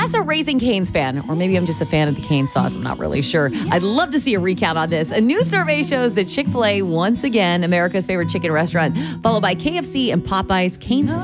As a Raising Cane's fan, or maybe I'm just a fan of the cane sauce, I'm not really sure. I'd love to see a recount on this. A new survey shows that Chick-fil-A, once again, America's favorite chicken restaurant, followed by KFC and Popeyes. Cane's was